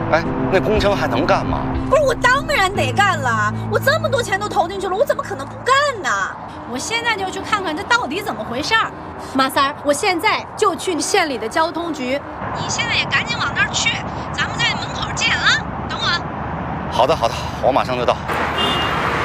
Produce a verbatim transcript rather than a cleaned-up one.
哎，那工程还能干吗？ 不是，我当然得干了，我这么多钱都投进去了，我怎么可能不干呢？我现在就去看看这到底怎么回事儿。马三儿，我现在就去县里的交通局，你现在也赶紧往那儿去，咱们在门口见啊，等我。 好的，好的，我马上就到。